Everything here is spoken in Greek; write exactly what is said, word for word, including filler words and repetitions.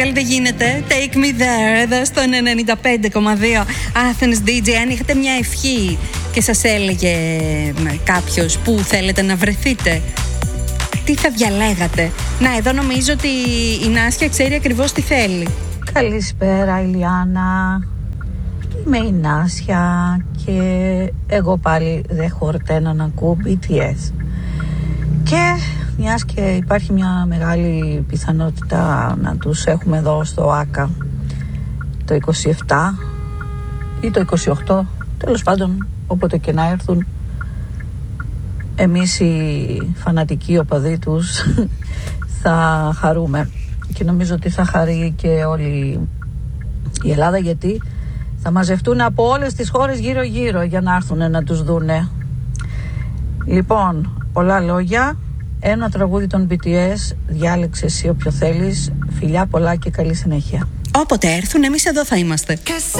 Δεν γίνεται. Take me there, εδώ στον ενενήντα πέντε κόμμα δύο Athens ντι τζέι. Αν είχατε μια ευχή και σας έλεγε κάποιος που θέλετε να βρεθείτε, τι θα διαλέγατε? Να, εδώ νομίζω ότι η Νάσια ξέρει ακριβώς τι θέλει. Καλησπέρα Ηλιάνα, είμαι η Νάσια και εγώ πάλι δεν χορταίνω να ακούω μπι τι ες. Και μιας και υπάρχει μια μεγάλη πιθανότητα να τους έχουμε εδώ στο ΆΚΑ το είκοσι επτά ή το είκοσι οκτώ, τέλος πάντων όποτε και να έρθουν, εμείς οι φανατικοί οπαδοί τους θα χαρούμε και νομίζω ότι θα χαρεί και όλη η Ελλάδα, γιατί θα μαζευτούν από όλες τις χώρες γύρω γύρω για να έρθουν να τους δούνε. Λοιπόν, πολλά λόγια, ένα τραγούδι των μπι τι ες, διάλεξε εσύ όποιο θέλεις. Φιλιά πολλά και καλή συνέχεια. Όποτε έρθουν εμείς εδώ θα είμαστε.